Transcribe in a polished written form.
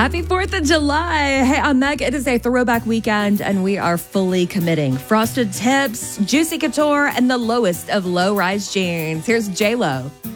Happy 4th of July. Hey, I'm Meg. It is a throwback weekend, and we are fully committing. Frosted tips, juicy couture, and the lowest of low-rise jeans. Here's J-Lo.